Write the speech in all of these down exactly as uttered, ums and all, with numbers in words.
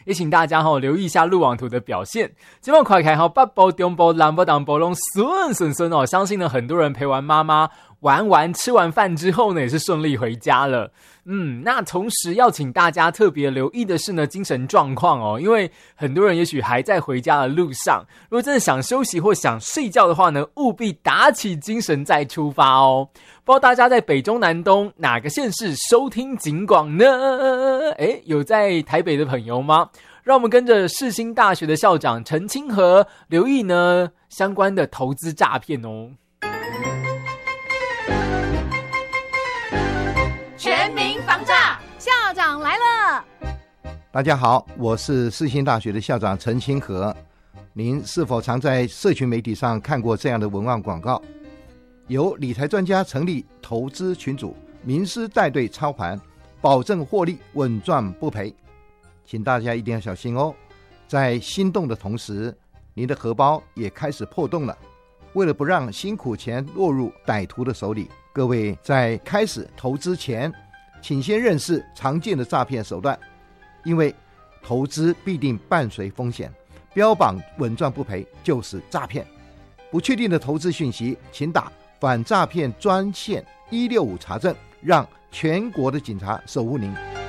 也请大家齁留意一下路网图的表现。今晚快开齁北部、中部、南部、东部都顺顺顺哦，相信呢很多人陪完妈妈玩完吃完饭之后呢，也是顺利回家了。嗯，那同时要请大家特别留意的是呢，精神状况哦，因为很多人也许还在回家的路上，如果真的想休息或想睡觉的话呢，务必打起精神再出发哦。不知道大家在北中南东哪个县市收听警广呢？诶，有在台北的朋友吗？让我们跟着世新大学的校长陈清和留意呢相关的投资诈骗哦。 全民防诈，校长来了。 大家好，我是世新大学的校长陈清和。您是否常在社群媒体上看过这样的文案广告？由理财专家成立投资群组，名师带队操盘，保证获利，稳赚不赔。请大家一定要小心哦，在心动的同时，您的荷包也开始破洞了。为了不让辛苦钱落入歹徒的手里，各位在开始投资前，请先认识常见的诈骗手段，因为投资必定伴随风险，标榜稳赚不赔就是诈骗。不确定的投资讯息，请打反诈骗专线一六五查证，让全国的警察守护您。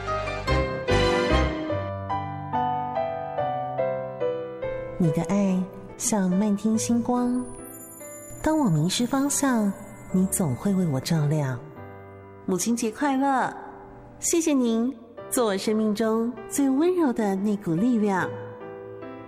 你的爱像漫天星光，当我迷失方向，你总会为我照亮。母亲节快乐！谢谢您，做我生命中最温柔的那股力量。